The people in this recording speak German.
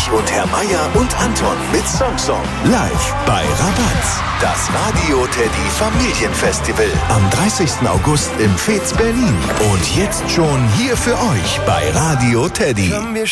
Dietrich und Herr Meier und Anton mit Song. Live bei Rabatz. Das Radio Teddy Familienfestival am 30. August im Fez Berlin. Und jetzt schon hier für euch bei Radio Teddy.